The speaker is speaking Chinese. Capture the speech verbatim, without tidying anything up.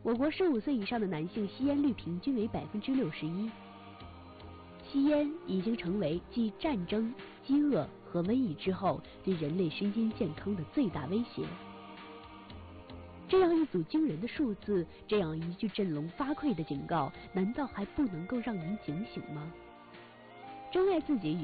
我国十五岁以上的男性吸烟率平均为百分之六十一。吸烟已经成为继战争、饥饿和瘟疫之后对人类身心健康的最大威胁。这样一组惊人的数字，这样一句振聋发聩的警告，难道还不能够让您警醒吗？珍爱自己与